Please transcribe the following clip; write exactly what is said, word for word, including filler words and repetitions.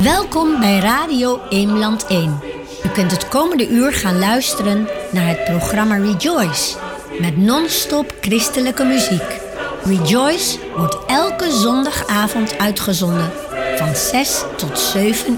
Welkom bij Radio Eemland één. U kunt het komende uur gaan luisteren naar het programma Rejoice met non-stop christelijke muziek. Rejoice wordt elke zondagavond uitgezonden van zes tot zeven